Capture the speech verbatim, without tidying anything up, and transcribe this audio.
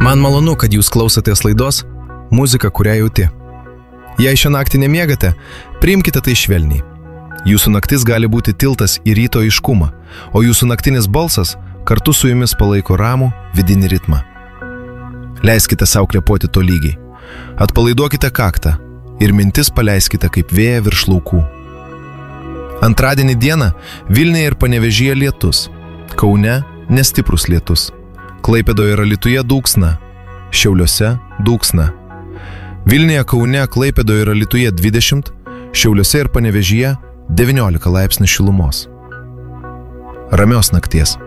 Man malonu, kad jūs klausotės laidos Muzika, kurią jauti. Jei šią naktį nemiegate, priimkite tai švelniai. Jūsų naktis gali būti tiltas į ryto aiškumą, o jūsų naktinis balsas kartu su jumis palaiko ramų vidinį ritmą. Leiskite sau kvėpuoti tolygiai. Atpalaiduokite kaktą ir mintis paleiskite kaip vėją virš laukų. Antradienį dieną Vilniuje ir Panevėžyje lietus, Kaune nestiprus lietus, Klaipėdoje ir Alytuje dūksna, Šiauliuose dūksna. Vilniuje, Kaune, Klaipėdoje ir Alytuje dvidešimt, Šiauliuose ir Panevėžyje devyniolika laipsnių šilumos. Ramios nakties.